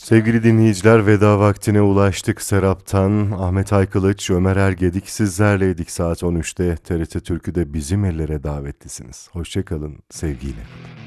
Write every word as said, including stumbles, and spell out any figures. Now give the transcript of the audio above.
Sevgili dinleyiciler, veda vaktine ulaştık. Serap'tan Ahmet Aykılıç, Ömer Ergedik sizlerleydik. Saat on üçte T R T Türkü'de bizim ellere davetlisiniz. Hoşça kalın, sevgiyle.